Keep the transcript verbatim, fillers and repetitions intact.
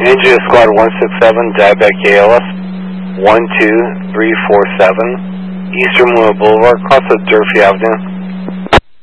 Angel Squad one six seven, Diabetic A L S, one two three four seven, Eastern Moore Boulevard, across of Durfee Avenue.